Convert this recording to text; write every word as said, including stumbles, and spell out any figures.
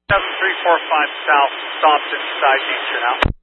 seven three four five south, stopped inside Eastern out.